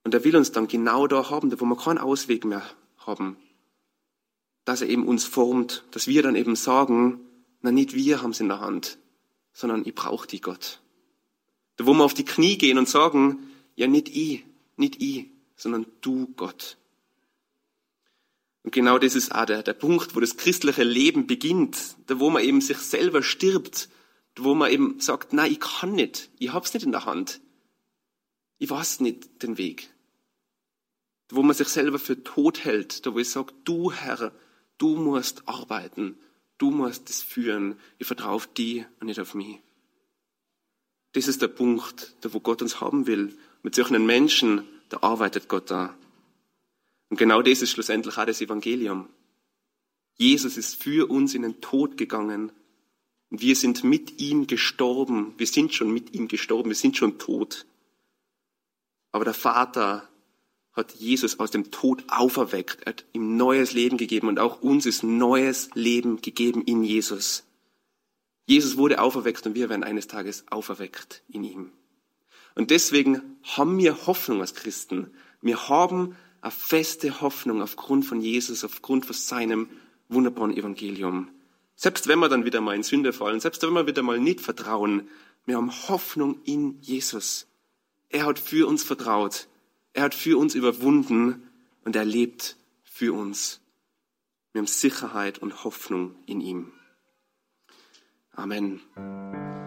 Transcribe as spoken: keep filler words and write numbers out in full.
Und er will uns dann genau da haben, da wo wir keinen Ausweg mehr haben. Dass er eben uns formt, dass wir dann eben sagen, na nicht wir haben es in der Hand, sondern ich brauche die Gott. Da wo wir auf die Knie gehen und sagen, ja nicht ich, nicht ich, sondern du Gott. Und genau das ist auch der, der Punkt, wo das christliche Leben beginnt, da wo man eben sich selber stirbt, da wo man eben sagt, nein, ich kann nicht, ich hab's nicht in der Hand, ich weiß nicht den Weg. Da wo man sich selber für tot hält, da wo ich sage, du Herr, du musst arbeiten, du musst es führen, ich vertraue auf dich und nicht auf mich. Das ist der Punkt, da wo Gott uns haben will. Mit solchen Menschen, da arbeitet Gott da. Und genau das ist schlussendlich auch das Evangelium. Jesus ist für uns in den Tod gegangen. Und wir sind mit ihm gestorben. Wir sind schon mit ihm gestorben. Wir sind schon tot. Aber der Vater hat Jesus aus dem Tod auferweckt. Er hat ihm neues Leben gegeben. Und auch uns ist neues Leben gegeben in Jesus. Jesus wurde auferweckt und wir werden eines Tages auferweckt in ihm. Und deswegen haben wir Hoffnung als Christen. Wir haben eine feste Hoffnung aufgrund von Jesus, aufgrund von seinem wunderbaren Evangelium. Selbst wenn wir dann wieder mal in Sünde fallen, selbst wenn wir wieder mal nicht vertrauen, wir haben Hoffnung in Jesus. Er hat für uns vertraut. Er hat für uns überwunden und er lebt für uns. Wir haben Sicherheit und Hoffnung in ihm. Amen.